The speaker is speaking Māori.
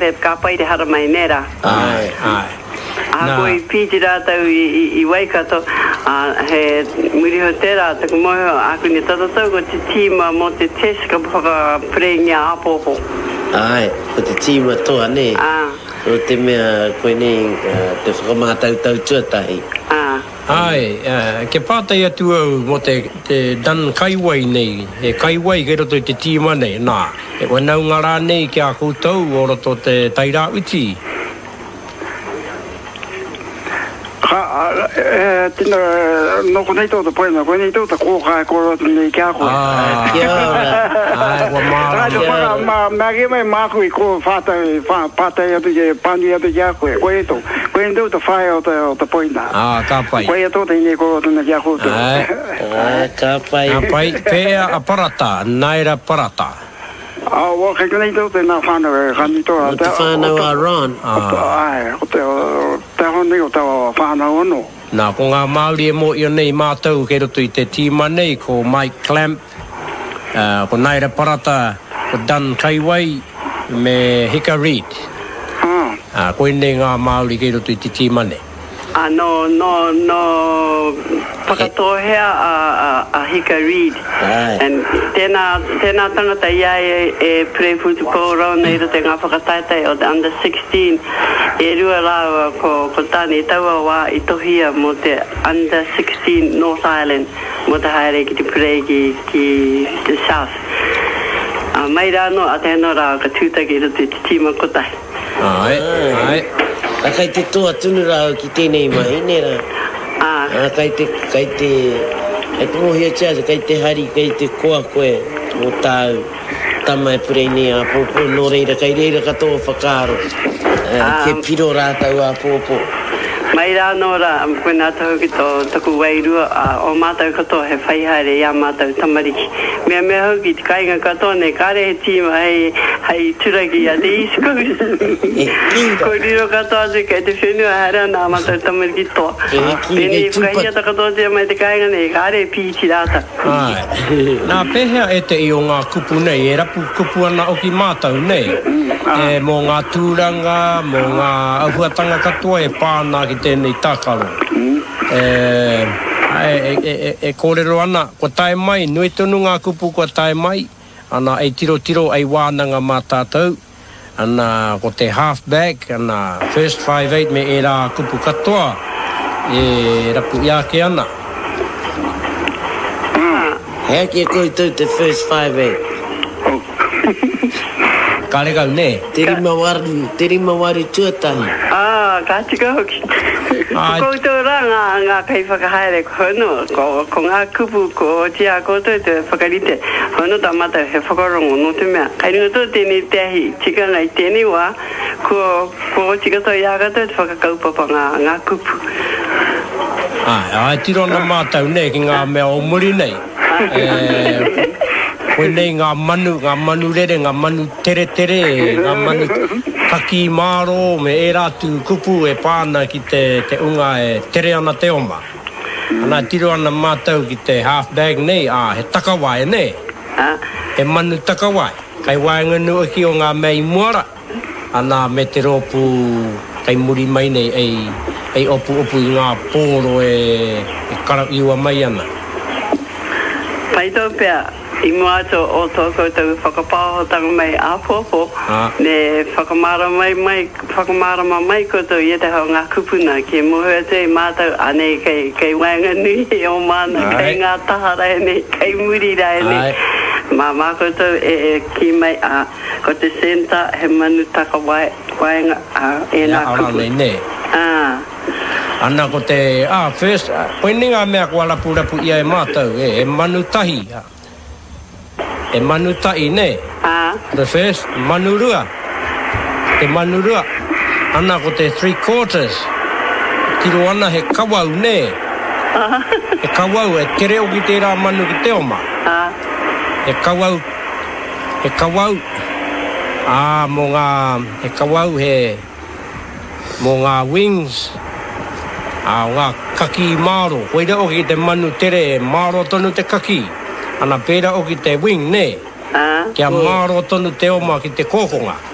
te kapai te hara mai nera. Ai. Koi piti rātau I Waikato, he muriho tērā, taku moho, aku ni tatatau ko te tīma mo te test ka whakapreingia apoho. Ai, ko te tīma toa ne. O te mea koe ne, te whakamātau tuatahi. Ai, ke pātai atu au mo te Dan Kaiwai nei, he Kaiwai ke roto I te tīma nei, nā. E wanau ngara nei ki a koutou o roto te taira uti. Tina noko nei tō te poema, koe nei tō te kōkai kōrot nei kia koe. Kia ora. Ai, wa mara. Magi mai māku I kō pātai atu je pāni atu kia koe. Koe nei tō te whae o te poena. Ka pai. Koe tō te inei kōrot nei kia koe. Ka pai. Ka pai, pēa a parata, naira parata. Wa kai nei tō te nā whānau e kani tō. O te whānau a Ron. Ai, o te honi o te whānau ono. Nā, ko ngā Māori e mo I nei mātou ke roto I te tīma nei, ko Mike Clamp, ko Naira Parata, ko Dan Kaiwai, me Hika Reid. Ko nei ngā Māori ke roto I te tīma nei. No whakatohea a Hika Reid. And tēnā tangata ia e prefutu pōrau nei ro te ngā whakataitai o te under 16. E rua rāua ko tāne taua wā I tohia mo te under 16 North Island mo te haere ki te prei ki te South. Mai rāno a tēnā rāua ka tūtaki ro te tīma kotai. Ai. Kai te toa tunu rau ki tēnei mai, nera. Kai te pomohia tia, kai te hari, kai te koa koe, o tāu, tamai purei nei a pōpō, no reira, kai reira katoa whakaro. Ke piro rātau a pōpō. Mai rā no rā, koe nā tahu ki tō taku wairua, o mātau katoa he whaihaere ia mātau tamariki. Mea hau ki te kainga katoa nei, kāre he tīma hei turaki a te East Coast. Ko riro katoa te kai te whenua hara nā mātau tamariki toa. Pēnei whakahiata katoa te mai te kainga nei, kāre he pīti rāta. Nā pēhea e te I o ngā kupu nei, e rapu kupu ana o ki mātau nei. Mō ngā tūranga, mō ngā auhuatanga katoa e pāna ki tēnei tākaro. E kōrero ana, ko tae mai, nui tonu ngā kupu ko tae mai, ana e tiro ai wānanga mā tātou, ana ko te halfback, ana first 5'8" me e rā kupu katoa, e rapu iake ana. Hea ki e koe tau te first 5'8". Ka rekau ne? Teri mawari tuatahi. Ka tika hoki. Koutou rā ngā kai whakahaere ko hono, ko ngā kupu ko tia koutou te whakarite. Hono tā mata he whakarongo no te mea. Kai ringa tō tēnei teahi tika ngai tēnei wā, ko tika tō ia katoa te whakakaupapa ngā kupu. Tiro na mātau ne ki ngā mea o muri nei. Koe nei ngā manu rere, ngā manu tere, ngā manu kaki māro, me e rātu kupu e pāna ki te unga e tere ana te oma. Ana tiro ana mātau ki te half-bag nei, he takawai nei. He manu takawai. Kai wainganu aki o ngā mei muara. Ana me te ropu, kai muri mai nei, ei opu I ngā pōro e karau iwa mai ana. Pai tō pēr. I mua ato o tō koutou whakapāhotanga mai āpōpō, ne whakamārama mai koutou I te hao ngā kupuna, ki muhua te mātou anei kei wanga nui o mana, kei ngā tahara nei, kei muri rai nei. Mā koutou ki mai ko te senta he manu taka waenga e nā kupu. Ana ko te, first, koe ni ngā mea kua rapu ia e mātou, e manu tahi. E manutai ne. The first, manurua. Te manurua. Ana ko te 3/4. Tiro ana he kawau ne. E kawau, e tere o ki te rā manu ki te oma. E kawau. Mō ngā, he kawau he, mō ngā wings. Ngā kaki māro. Koeira o ki te manu tere, māro tonu te kaki. Ana pēra o ki te wing, ne? Kia māro tonu te oma ki te kōkonga.